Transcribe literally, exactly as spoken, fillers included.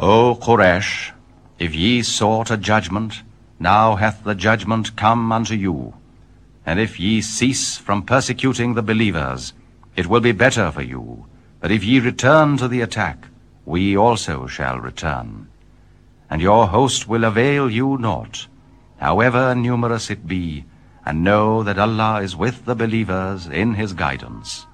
O Quraysh, if ye sought a judgment, now hath the judgment come unto you. And if ye cease from persecuting the believers, it will be better for you. But if ye return to the attack, we also shall return. And your host will avail you naught, however numerous it be, and know that Allah is with the believers in his guidance.